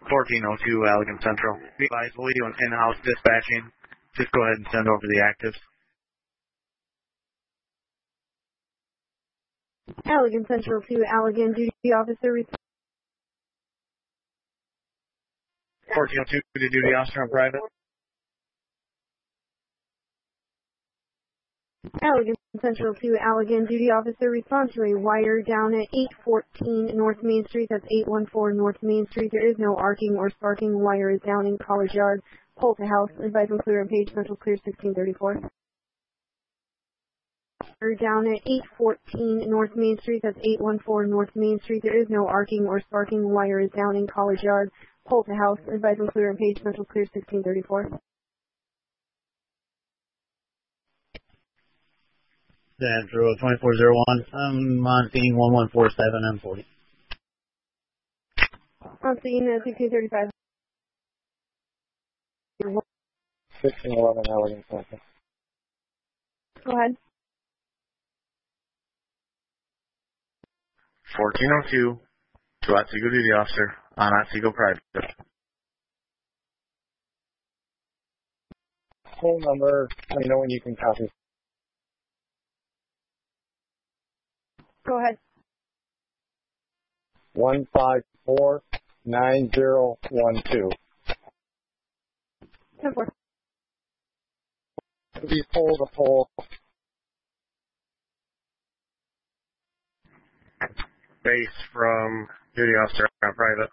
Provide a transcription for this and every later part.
1402 Allegan Central. Be advised, we'll be doing in-house dispatching. Just go ahead and send over the actives. Allegan Central to Allegan Duty Officer. 1402 to duty officer on private. Allegan Central to Allegan Duty Officer, respond to a wire down at 814 North Main Street. That's 814 North Main Street. There is no arcing or sparking. Wire is down in College Yard. Pole to house. Advise on clear on page. Central clear 1634. Down at 814 North Main Street. That's 814 North Main Street. There is no arcing or sparking. Wire is down in College Yard. Pole to house. Advise on clear on page. Central clear 1634. Central 2401. I'm on scene 1147 M40. On scene 1635. 1611 Allegan Central. Go ahead. 1402 to Otsego Duty Officer on Otsego Private. Phone number, let me know when you can copy. Go ahead. 1549012. 10-4. Be pole to pole. Base from duty officer on private.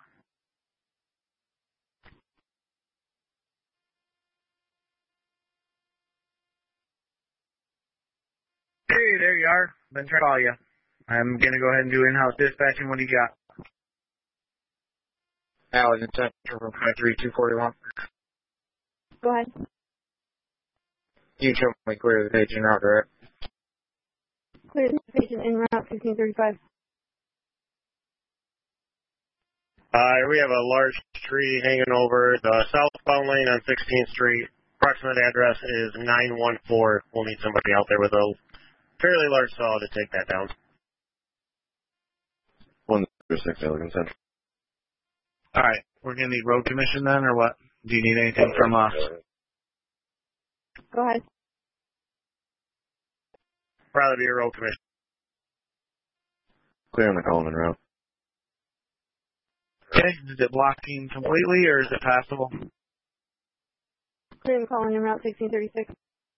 Hey, there you are. Been trying to call you. I'm going to go ahead and do in-house dispatching. What do you got? Allegan Central from 23241. Go ahead. You told me clear the page and out, right? Clear the patient en route 1635. We have a large tree hanging over the southbound lane on 16th Street. Approximate address is 914. We'll need somebody out there with a fairly large saw to take that down. 106 Allegan Central. All right. We're going to need road commission then, or what? Do you need anything from us? Go ahead. Probably be a road commission. Clear on the Coleman Road. Okay. Is it blocking completely, or is it passable? Clear the calling en route 1636.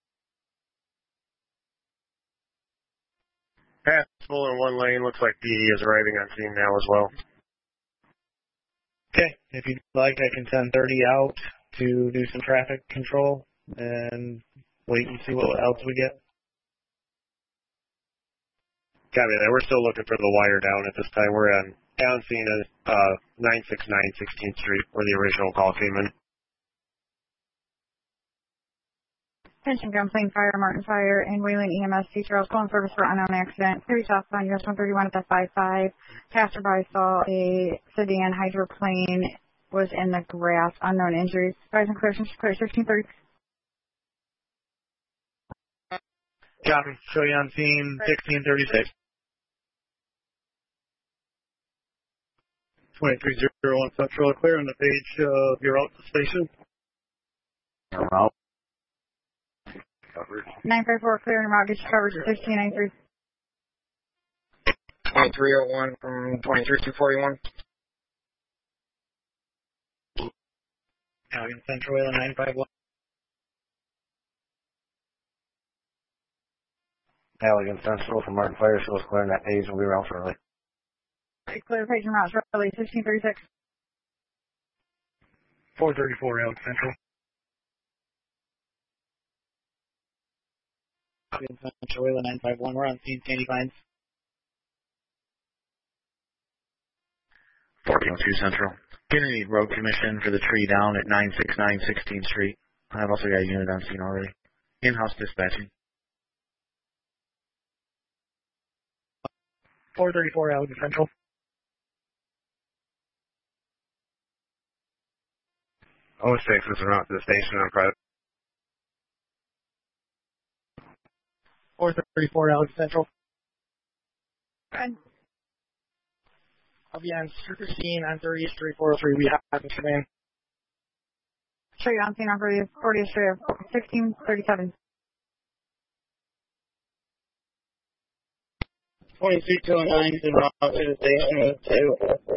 Passable in one lane. Looks like DE is arriving on scene now as well. Okay. If you'd like, I can send 30 out to do some traffic control and wait and see what else we get. Copy that. We're still looking for the wire down at this time. We're on scene at 969 16th Street, where the original call came in. Attention Gunplane Fire, Martin Fire, and Wayland EMS details calling service for unknown accident. 30 southbound US 131 at the 55. Passerby saw a sedan hydroplane was in the grass. Unknown injuries. Guys and clear 1630. Copy. Show you on scene 1636. 2301 Central, clear on the page of your out station. Out. 954 clear and route. Get your coverage at 1693. 2301 from 23241. Allegan Central, 951. Allegan Central from Martin Fire, shows clearing that page, we'll be around shortly. Clear page and route shortly. 1636. 434 Allegan Central. Allegan Central, 951. We're on scene Sandy Pines. 1402 Central. Gonna need road commission for the tree down at 969 16th Street. I've also got a unit on scene already. In-house dispatching. 434 Allegan Central. 06 is around to the station on private. 434 Allegan Central. Good. I'll be on super scene on 30th Street, 403. We have to come in. Show you on scene on 40th Street, 1637. 2309 is in route to the station with 2.